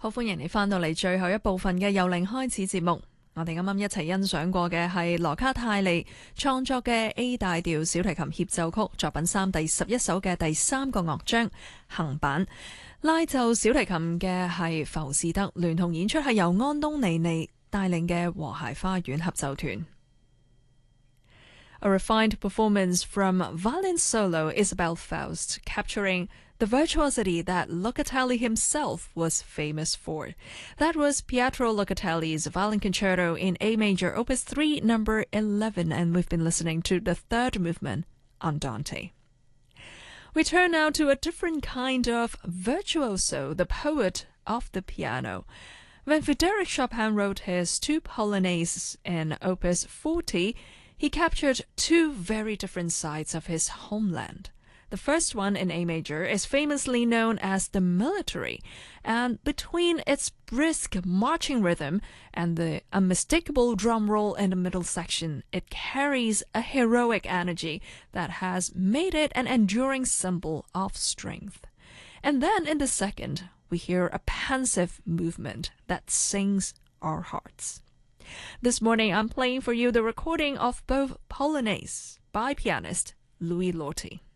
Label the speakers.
Speaker 1: 好，歡迎你返到嚟最後一部分嘅由零開始節目。我哋啱啱一齊欣賞過嘅係羅卡泰利創作嘅 A 大調小提琴協奏曲作品3第11首嘅第3個樂章行板。拉奏小提琴嘅係浮士德，聯同演出係由安東尼尼帶領嘅和諧花園合奏團。A refined performance from violin solo Isabel Faust, capturing the virtuosity that Locatelli himself was famous for. That was Pietro Locatelli's Violin Concerto in A Major, Opus 3, number 11, and we've been listening to the third movement, Andante. We turn now to a different kind of virtuoso, the poet of the piano. When Frédéric Chopin wrote his two Polonaises in Opus 40, he captured two very different sides of his homeland. The first one, in A major, is famously known as the military, and between its brisk marching rhythm and the unmistakable drum roll in the middle section, it carries a heroic energy that has made it an enduring symbol of strength. And then in the second, we hear a pensive movement that sings our hearts. This morning, I'm playing for you the recording of both Polonaise by pianist Louis Lorty.